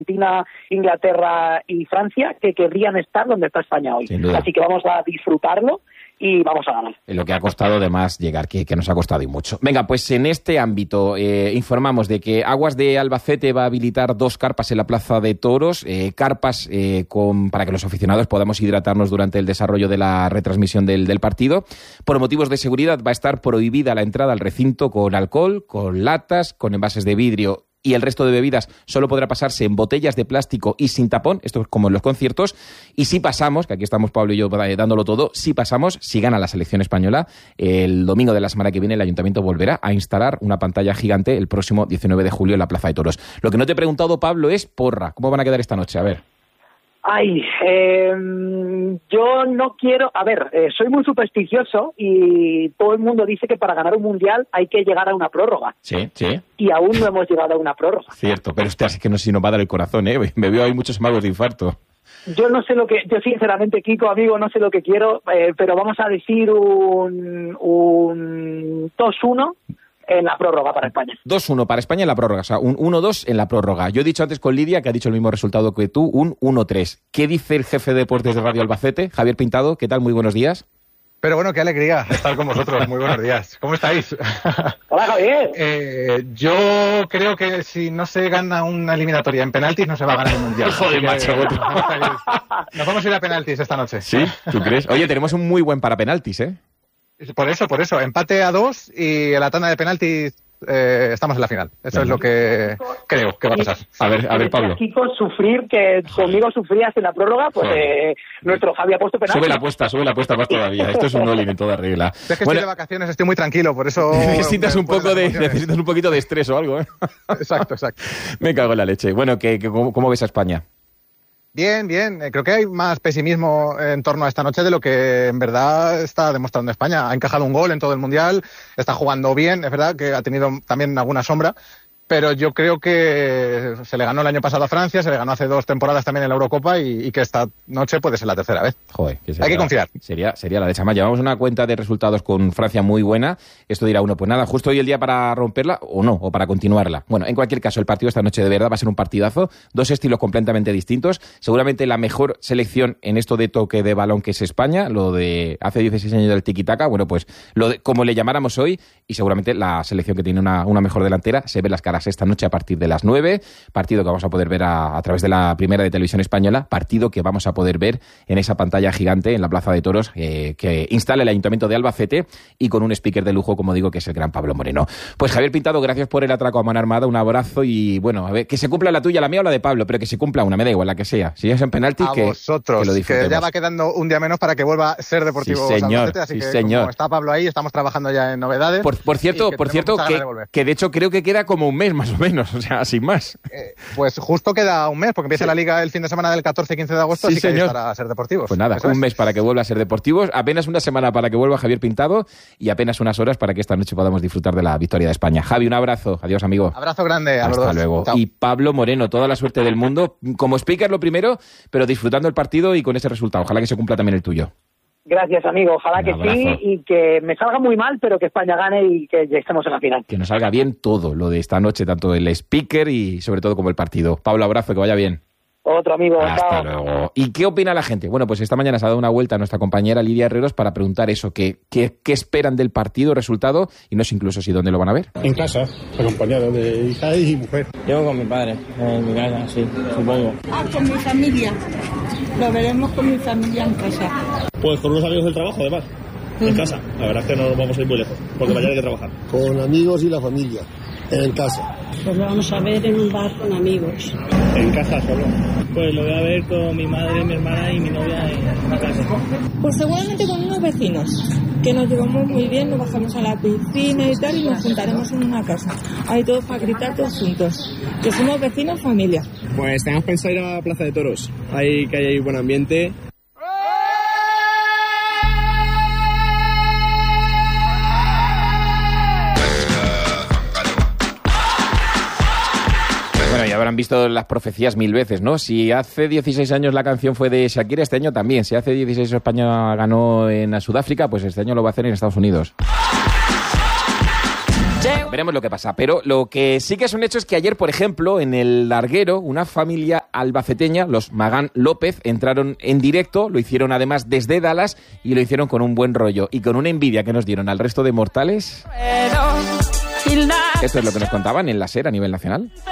Argentina, Inglaterra y Francia, que querrían estar donde está España hoy. Así que vamos a disfrutarlo y vamos a ganar. Lo que ha costado además llegar, que nos ha costado y mucho. Venga, pues en este ámbito informamos de que Aguas de Albacete va a habilitar 2 carpas en la Plaza de Toros, carpas para que los aficionados podamos hidratarnos durante el desarrollo de la retransmisión del partido. Por motivos de seguridad va a estar prohibida la entrada al recinto con alcohol, con latas, con envases de vidrio, y el resto de bebidas solo podrá pasarse en botellas de plástico y sin tapón, esto es como en los conciertos. Y si pasamos, que aquí estamos Pablo y yo dándolo todo, si gana la selección española, el domingo de la semana que viene el Ayuntamiento volverá a instalar una pantalla gigante el próximo 19 de julio en la Plaza de Toros. Lo que no te he preguntado, Pablo, es porra. ¿Cómo van a quedar esta noche? A ver. Yo no quiero... soy muy supersticioso y todo el mundo dice que para ganar un mundial hay que llegar a una prórroga. Sí. Y aún no hemos llegado a una prórroga. Cierto, pero es que no sé si nos va a dar el corazón, ¿eh? Me veo ahí muchos amagos de infarto. Yo sinceramente, Kiko, amigo, no sé lo que quiero, pero vamos a decir un 2-1 en la prórroga para España. 2-1 para España en la prórroga, o sea, un 1-2 en la prórroga. Yo he dicho antes con Lidia, que ha dicho el mismo resultado que tú, un 1-3. ¿Qué dice el jefe de deportes de Radio Albacete? Javier Pintado, ¿qué tal? Muy buenos días. Pero bueno, qué alegría estar con vosotros. Muy buenos días. ¿Cómo estáis? Hola, Javier. Yo creo que si no se gana una eliminatoria en penaltis, no se va a ganar el mundial. Joder, macho. Nos vamos a ir a penaltis esta noche. ¿Sí? ¿Tú crees? Oye, tenemos un muy buen para penaltis, ¿eh? Por eso. Empate a 2 y en la tanda de penaltis estamos en la final. Eso es lo que creo que va a pasar. A ver, Pablo. Kiko, conmigo sufrías en la prórroga, pues nuestro Javi ha puesto penalti. Sube la apuesta más todavía. Esto es un all-in en toda regla. Es que estoy de vacaciones, estoy muy tranquilo, por eso... Necesitas un poquito de estrés o algo, ¿eh? Exacto. Me cago en la leche. Bueno, ¿cómo ves a España? Bien. Creo que hay más pesimismo en torno a esta noche de lo que en verdad está demostrando España. Ha encajado un gol en todo el Mundial, está jugando bien, es verdad que ha tenido también alguna sombra, pero yo creo que se le ganó el año pasado a Francia, se le ganó hace 2 temporadas también en la Eurocopa y que esta noche puede ser la tercera vez. Joder, hay que confiar. Sería la de Chama. Llevamos una cuenta de resultados con Francia muy buena. Esto dirá uno, pues nada, justo hoy el día para romperla o no, o para continuarla. Bueno, en cualquier caso, el partido esta noche de verdad va a ser un partidazo. 2 estilos completamente distintos. Seguramente la mejor selección en esto de toque de balón que es España, lo de hace 16 años del tiki-taka, bueno, pues como le llamáramos hoy, y seguramente la selección que tiene una mejor delantera. Se ve las caras esta noche a partir de las 9, partido que vamos a poder ver a través de la primera de Televisión Española, partido que vamos a poder ver en esa pantalla gigante en la Plaza de Toros que instala el Ayuntamiento de Albacete y con un speaker de lujo, como digo, que es el gran Pablo Moreno. Pues Javier Pintado, gracias por el atraco a mano armada, un abrazo y bueno, a ver, que se cumpla la tuya, la mía o la de Pablo, pero que se cumpla una, me da igual la que sea. Si es en penalti, que lo disfrutemos. Que ya va quedando un día menos para que vuelva a ser Deportivo Albacete, así que como está Pablo ahí, estamos trabajando ya en novedades. Por cierto, que de hecho creo que queda como un mes más o menos, o sea, sin más. Pues justo queda un mes, porque empieza la Liga el fin de semana del 14 y 15 de agosto, así que ahí estará a Ser Deportivos. Pues nada, un mes para que vuelva a Ser Deportivos, apenas una semana para que vuelva Javier Pintado y apenas unas horas para que esta noche podamos disfrutar de la victoria de España. Javi, un abrazo. Adiós, amigo. Abrazo grande a los dos. Hasta luego. Chao. Y Pablo Moreno, toda la suerte del mundo, como speaker lo primero, pero disfrutando el partido y con ese resultado. Ojalá que se cumpla también el tuyo. Gracias, amigo. Ojalá que sí y que me salga muy mal, pero que España gane y que ya estemos en la final. Que nos salga bien todo lo de esta noche, tanto el speaker y sobre todo como el partido. Pablo, abrazo, que vaya bien. Otro amigo. Hasta luego. ¿Y qué opina la gente? Bueno, pues esta mañana se ha dado una vuelta a nuestra compañera Lidia Herreros para preguntar eso, qué esperan del partido, resultado, y no sé incluso si dónde lo van a ver. En casa, acompañado de hija y mujer. Yo con mi padre, en mi casa, sí, supongo. Con mi familia. Lo veremos con mi familia en casa. Pues con unos amigos del trabajo, además. En casa. La verdad es que no nos vamos a ir muy lejos, porque mañana hay que trabajar. Con amigos y la familia, en casa. Pues lo vamos a ver en un bar con amigos. En casa solo. Pues lo voy a ver con mi madre, mi hermana y mi novia en la casa. Pues seguramente con unos vecinos, que nos llevamos muy bien, nos bajamos a la piscina y tal, y nos juntaremos en una casa. Ahí todos para gritar todos juntos. Que somos vecinos, familia. Pues tenemos pensado ir a la Plaza de Toros. Ahí que hay buen ambiente. Bueno, ya habrán visto las profecías 1000 veces, ¿no? Si hace 16 años la canción fue de Shakira, este año también. Si hace 16 España ganó en Sudáfrica, pues este año lo va a hacer en Estados Unidos. veremos lo que pasa. Pero lo que sí que es un hecho es que ayer, por ejemplo, en el Larguero, una familia albaceteña, los Magán López, entraron en directo, lo hicieron además desde Dallas y lo hicieron con un buen rollo y con una envidia que nos dieron al resto de mortales. Esto es lo que nos contaban en la SER a nivel nacional.